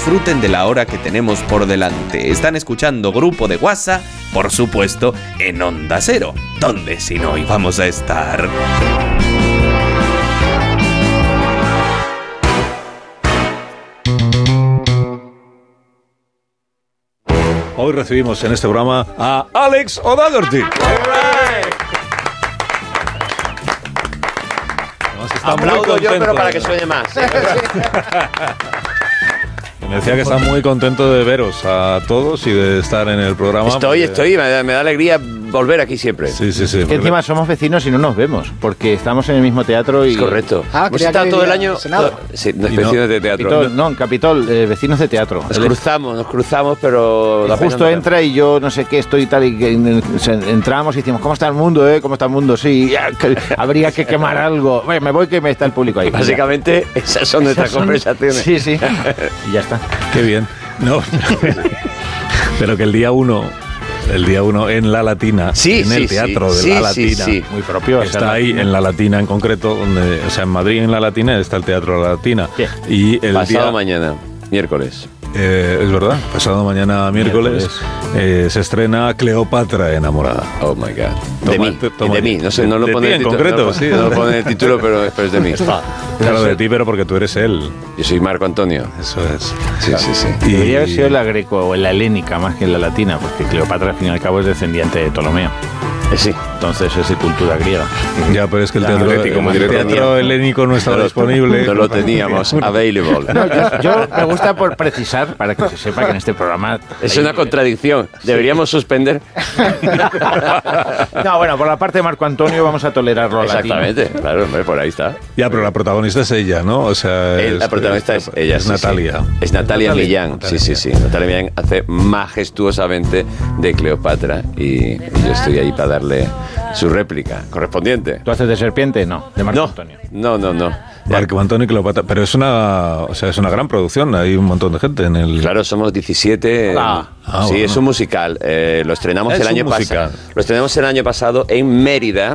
disfruten de la hora que tenemos por delante. Están escuchando Grupo de WhatsApp, por supuesto, en Onda Cero. ¿Dónde si no íbamos a estar? Hoy recibimos en este programa a Alex O'Doherty. Aplaudo yo, pero para que suene más. Me decía que está muy contento de veros a todos y de estar en el programa. Estoy, me da alegría volver aquí siempre. Sí. Que encima somos vecinos y no nos vemos, porque estamos en el mismo teatro y... Es correcto. Hemos estado todo el año... Sí, vecinos de teatro. En Capitol, vecinos de teatro. Nos cruzamos, pero... Justo entra y yo no sé qué, estoy tal y que entramos y decimos, ¿cómo está el mundo, ¿Cómo está el mundo? Sí, habría que quemar algo. Bueno, me voy que me está el público ahí. Básicamente, esas son nuestras conversaciones. Sí. Y ya está. Qué bien. No, pero que el día 1 en La Latina, en el teatro de La Latina, muy propio. Está ahí en La Latina en concreto, donde, o sea, en Madrid en La Latina está el Teatro de La Latina. ¿Qué? Y el pasado mañana, miércoles. Es verdad, pasado mañana miércoles se estrena Cleopatra enamorada. Oh my God. De mí, no sé, no lo de pone ti el en título, concreto, sí. No lo pone el título, pero es de mí. Claro, de ti, pero porque tú eres él. Yo soy Marco Antonio. Eso es. Sí. Y debería haber sido la greco o la helénica más que la latina, porque Cleopatra al fin y al cabo es descendiente de Ptolomeo. Sí. Entonces es de cultura griega. Ya, pero es que el teatro helénico no estaba disponible. No lo teníamos available. No, yo me gusta por precisar, para que se sepa que en este programa... Es una contradicción. Deberíamos suspender. No, bueno, por la parte de Marco Antonio vamos a tolerarlo. Exactamente, claro, hombre, por ahí está. Ya, pero la protagonista es ella, ¿no? O sea, la protagonista es ella. Es Natalia. Sí. Es Natalia Millán. Sí. Natalia Millán hace majestuosamente de Cleopatra y yo estoy ahí para darle su réplica correspondiente. ¿Tú haces de serpiente? No, de Marco Antonio. No. Marco Antonio y Cleopatra, pero es una gran producción, hay un montón de gente en el... Claro, somos 17. Sí, bueno. Es un musical. Lo estrenamos el año pasado. Lo estrenamos el año pasado en Mérida,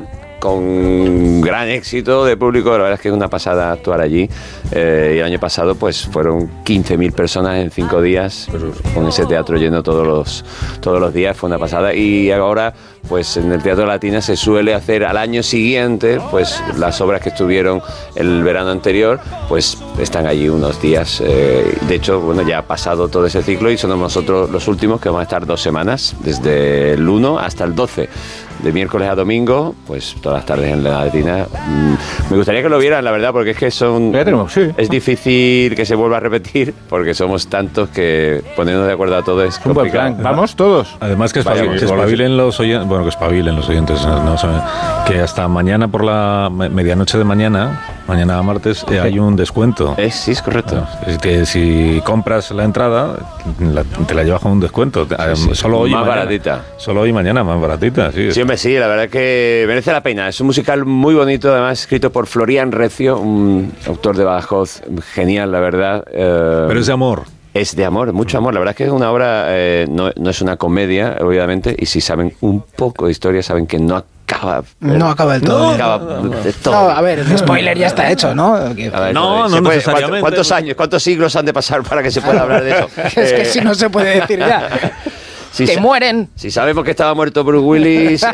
con gran éxito de público. La verdad es que es una pasada actuar allí. Y el año pasado pues fueron 15.000 personas en 5 días, con ese teatro lleno todos los días. Fue una pasada. Y ahora pues en el Teatro Latina se suele hacer al año siguiente, pues las obras que estuvieron el verano anterior, pues están allí unos días. De hecho, bueno, ya ha pasado todo ese ciclo y somos nosotros los últimos que vamos a estar 2 semanas, desde el 1 hasta el 12. De miércoles a domingo, pues todas las tardes en La Latina. Me gustaría que lo vieran, la verdad, porque es que es difícil que se vuelva a repetir, porque somos tantos que ponernos de acuerdo a todos es complicado. Vamos todos. Además que espabilen los oyentes, bueno, que espabilen los oyentes, no saben, que hasta mañana por la medianoche de mañana martes, hay un descuento. Sí, es correcto. Es que si compras la entrada, te la llevas con un descuento. Solo hoy más baratita. Solo hoy y mañana más baratita, sí. Siempre sí, la verdad que merece la pena. Es un musical muy bonito, además escrito por Florian Recio, un autor de Badajoz genial, la verdad. Pero es de amor. Es de amor, mucho amor. La verdad es que es una obra, no es una comedia, obviamente, y si saben un poco de historia, saben que no acaba del todo. No acaba del todo. No, a ver, el spoiler ya está hecho, ¿no? No necesariamente. ¿Cuántos años, cuántos siglos han de pasar para que se pueda hablar de eso? Es que si no se puede decir ya. Que mueren. Si sabemos que estaba muerto Bruce Willis,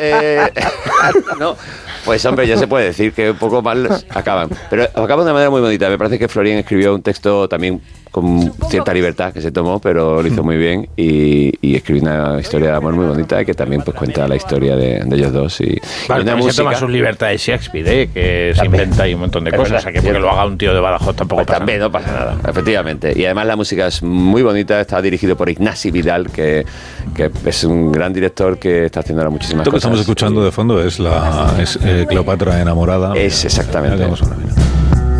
no, pues hombre, ya se puede decir que un poco mal acaban. Pero acaban de una manera muy bonita. Me parece que Florian escribió un texto también con cierta libertad que se tomó, pero lo hizo muy bien y escribió una historia de amor muy bonita que también pues cuenta la historia de ellos dos y una música. Se toma sus libertades de Shakespeare, que se inventa ahí un montón de cosas, o sea que porque lo haga un tío de Badajoz tampoco pasa nada. No pasa nada, efectivamente. Y además la música es muy bonita, está dirigido por Ignasi Vidal, que es un gran director que está haciendo ahora muchísimas cosas. Lo que estamos escuchando de fondo es Cleopatra enamorada. Es exactamente.